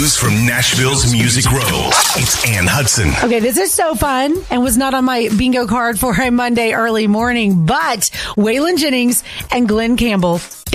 news from Nashville's Music Row. It's Ann Hudson. Okay, this is so fun and was not on my bingo card for a Monday early morning, but Waylon Jennings and Glenn Campbell